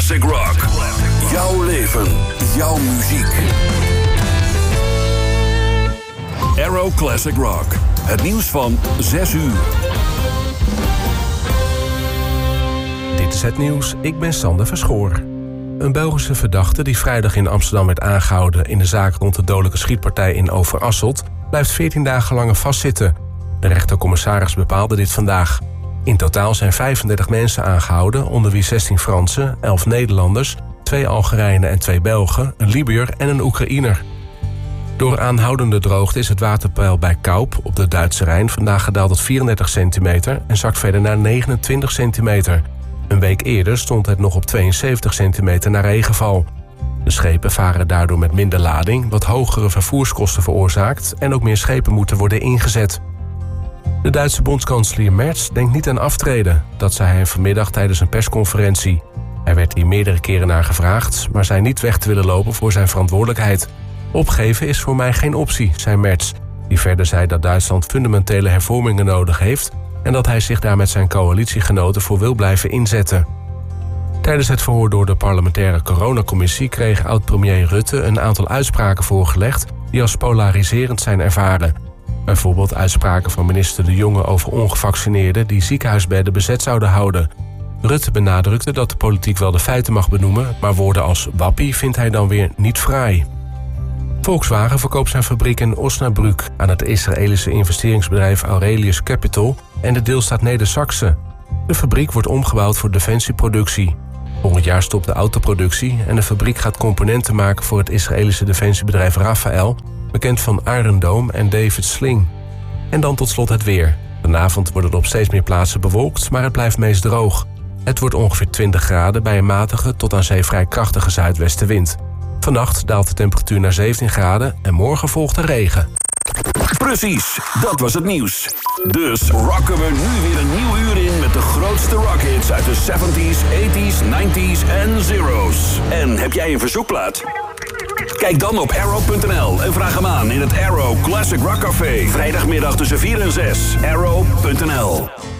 Classic Rock. Jouw leven, jouw muziek. Arrow Classic Rock. Het nieuws van 6 uur. Dit is het nieuws, ik ben Sander Verschoor. Een Belgische verdachte die vrijdag in Amsterdam werd aangehouden in de zaak rond de dodelijke schietpartij in Overasselt blijft 14 dagen langer vastzitten. De rechtercommissaris bepaalde dit vandaag. In totaal zijn 35 mensen aangehouden, onder wie 16 Fransen, 11 Nederlanders, 2 Algerijnen en 2 Belgen, een Libiër en een Oekraïner. Door aanhoudende droogte is het waterpeil bij Kaup op de Duitse Rijn vandaag gedaald tot 34 centimeter en zakt verder naar 29 centimeter. Een week eerder stond het nog op 72 centimeter na regenval. De schepen varen daardoor met minder lading, wat hogere vervoerskosten veroorzaakt en ook meer schepen moeten worden ingezet. De Duitse bondskanselier Merz denkt niet aan aftreden. Dat zei hij vanmiddag tijdens een persconferentie. Hij werd hier meerdere keren naar gevraagd, maar zei niet weg te willen lopen voor zijn verantwoordelijkheid. Opgeven is voor mij geen optie, zei Merz, die verder zei dat Duitsland fundamentele hervormingen nodig heeft en dat hij zich daar met zijn coalitiegenoten voor wil blijven inzetten. Tijdens het verhoor door de parlementaire coronacommissie kreeg oud-premier Rutte een aantal uitspraken voorgelegd die als polariserend zijn ervaren. Bijvoorbeeld uitspraken van minister De Jonge over ongevaccineerden die ziekenhuisbedden bezet zouden houden. Rutte benadrukte dat de politiek wel de feiten mag benoemen, maar woorden als wappie vindt hij dan weer niet fraai. Volkswagen verkoopt zijn fabriek in Osnabrück aan het Israëlische investeringsbedrijf Aurelius Capital en de deelstaat Neder-Saxe. De fabriek wordt omgebouwd voor defensieproductie. Volgend jaar stopt de autoproductie en de fabriek gaat componenten maken voor het Israëlische defensiebedrijf Rafael, bekend van Iron Dome en David Sling. En dan tot slot het weer. Vanavond wordt het op steeds meer plaatsen bewolkt, maar het blijft meest droog. Het wordt ongeveer 20 graden bij een matige tot aan zee vrij krachtige zuidwestenwind. Vannacht daalt de temperatuur naar 17 graden en morgen volgt de regen. Precies, dat was het nieuws. Dus rocken we nu weer een nieuw uur in met de grootste rockhits uit de 70s, 80s, 90s en zeros. En heb jij een verzoekplaat? Kijk dan op arrow.nl en vraag hem aan in het Arrow Classic Rock Café. Vrijdagmiddag tussen 4 en 6. Arrow.nl.